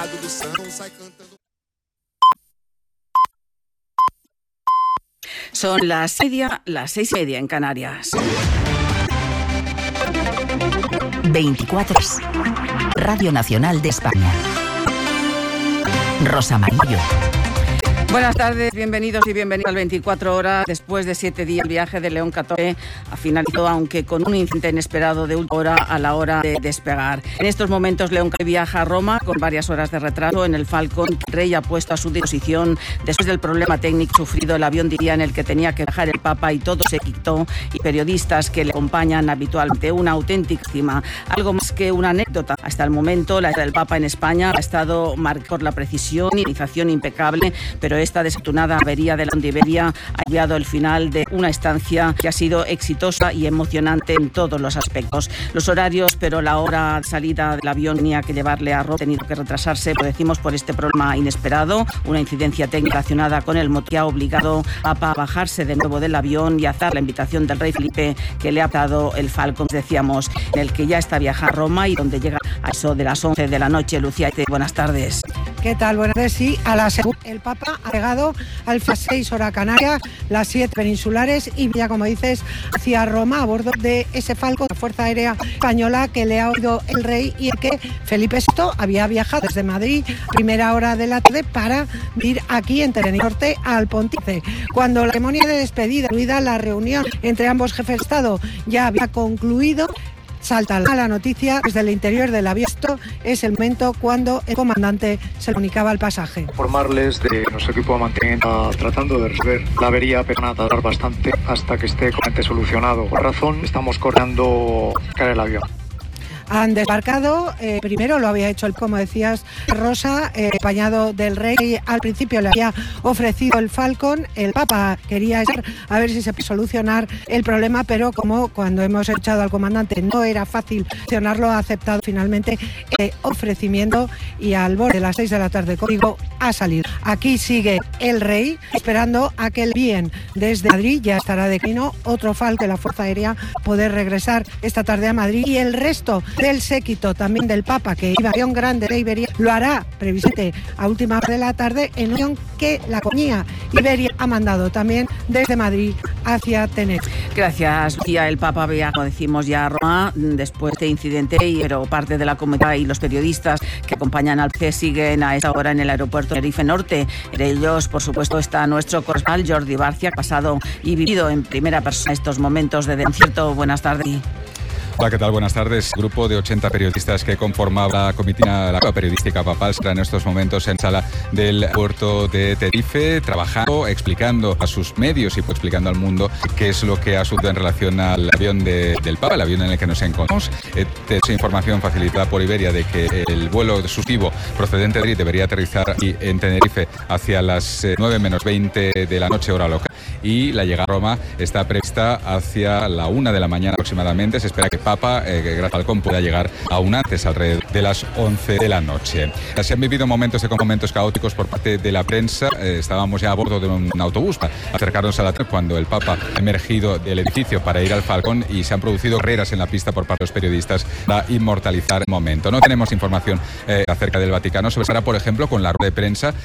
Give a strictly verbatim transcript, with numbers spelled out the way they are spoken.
lado do São, sai cantando. Son las media, las seis y media en Canarias. veinticuatro. Radio Nacional de España. Rosa Marillo. Buenas tardes, bienvenidos y bienvenidos al veinticuatro horas. Después de siete días, el viaje de León catorce ha finalizado, aunque con un incidente inesperado de última hora a la hora de despegar. En estos momentos, León viaja a Roma con varias horas de retraso en el Falcon que el Rey ha puesto a su disposición después del problema técnico sufrido el avión de día en el que tenía que viajar el Papa, y todo se quitó, y periodistas que le acompañan habitualmente. Una auténtica cima, algo más que una anécdota. Hasta el momento, la del Papa en España ha estado marcada por la precisión y organización impecable, pero esta desafortunada avería de la Iberia ha llevado el final de una estancia que ha sido exitosa y emocionante en todos los aspectos. Los horarios, pero la hora de salida del avión tenía que llevarle a Roma, ha tenido que retrasarse, lo decimos, por este problema inesperado, una incidencia técnica relacionada con el motor que ha obligado a Papa a bajarse de nuevo del avión y a hacer la invitación del Rey Felipe que le ha dado el Falcon, decíamos, en el que ya está viajando a Roma y donde llega a eso de las once de la noche. Lucía, buenas tardes. ¿Qué tal? Buenas tardes. Sí, a las el Papa ha llegado al seis hora Canarias, las siete peninsulares, y ya, como dices, hacia Roma a bordo de ese Falcon, la Fuerza Aérea Española, que le ha oído el Rey y el que Felipe sexto había viajado desde Madrid primera hora de la tarde para ir aquí en Tenerife Norte al Pontífice. Cuando la ceremonia de despedida, incluida la reunión entre ambos jefes de Estado, ya había concluido, salta la noticia desde el interior del avión. Esto es el momento cuando el comandante se comunicaba al pasaje. Informarles de que nuestro equipo de mantenimiento tratando de resolver la avería, pero van a tardar bastante hasta que esté completamente solucionado. Por razón, estamos coordinando caer el avión. Han desbarcado, eh, primero lo había hecho, el, como decías, Rosa, eh, acompañado del Rey. Al principio le había ofrecido el Falcon, el Papa quería a ver si se puede solucionar el problema, pero como cuando hemos echado al comandante no era fácil solucionarlo, ha aceptado finalmente el ofrecimiento y al borde de las seis de la tarde conmigo ha salido. Aquí sigue el Rey esperando a que el bien desde Madrid, ya estará de camino otro Falcon de la Fuerza Aérea, poder regresar esta tarde a Madrid, y el resto del séquito también del Papa, que iba a avión grande de Iberia, lo hará previsiblemente a última hora de la tarde en un avión que la compañía Iberia ha mandado también desde Madrid hacia Tenerife. Gracias, Lucía. El Papa viaja, como decimos, ya a Roma después de este incidente, pero parte de la comunidad y los periodistas que acompañan al P C siguen a esta hora en el aeropuerto de Tenerife Norte. Entre ellos, por supuesto, está nuestro corresponsal Jordi Barcia, que ha pasado y vivido en primera persona estos momentos de concierto. Buenas tardes. Hola, ¿qué tal? Buenas tardes. El grupo de ochenta periodistas que conformaba la comitiva la periodística papal está en estos momentos en sala del puerto de Tenerife, trabajando, explicando a sus medios y pues, explicando al mundo qué es lo que ha sucedido en relación al avión de, del Papa, el avión en el que nos encontramos. Eh, esa información facilitada por Iberia de que el vuelo sustitutivo procedente de Madrid debería aterrizar aquí en Tenerife hacia las nueve menos veinte de la noche, hora local, y la llegada a Roma está prevista hacia la una de la mañana aproximadamente. Se espera que Papa, eh, que gracias al Falcon, pueda llegar aún antes, alrededor de las once de la noche. Se han vivido momentos de momentos caóticos por parte de la prensa. Eh, estábamos ya a bordo de un autobús para acercarnos a la tarde cuando el Papa ha emergido del edificio para ir al Falcon, y se han producido carreras en la pista por parte de los periodistas para inmortalizar el momento. No tenemos información eh, acerca del Vaticano. Se basará, por ejemplo, con la rueda de prensa